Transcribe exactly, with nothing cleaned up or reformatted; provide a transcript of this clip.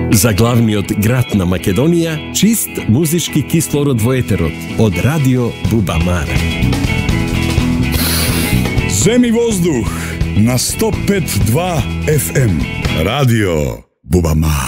За главниот град на Македонија, чист музички кислород во етерот од Радио Бубамар. Земи воздух на сто пет и два еф ем. Радио Бубамар.